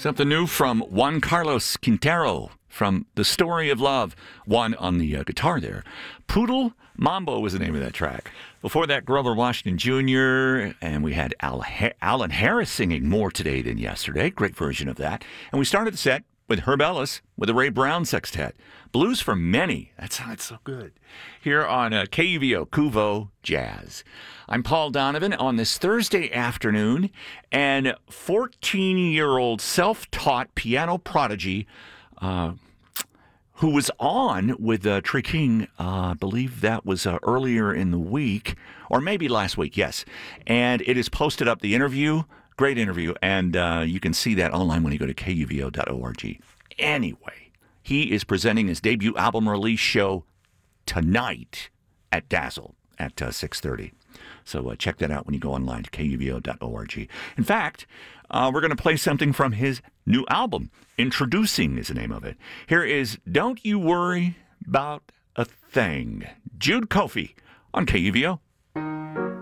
Something new from Juan Carlos Quintero from The Story of Love. Juan on the guitar there. Poodle Mambo was the name of that track. Before that, Grover Washington Jr., and we had Alan Harris singing More Today Than Yesterday. Great version of that. And we started the set with Herb Ellis with the Ray Brown Sextet. Blues for Many. That sounded so good. Here on KUVO, Kuvo Jazz. I'm Paul Donovan on this Thursday afternoon, and 14-year-old self-taught piano prodigy who was on with Trey King, I believe that was earlier in the week, or maybe last week, yes. And it is posted up, the interview. Great interview, and you can see that online when you go to kuvo.org. Anyway, he is presenting his debut album release show tonight at Dazzle at 6:30. So check that out when you go online to kuvo.org. In fact, we're going to play something from his new album. Introducing is the name of it. Here is Don't You Worry About a Thing. Jude Coffey on KUVO.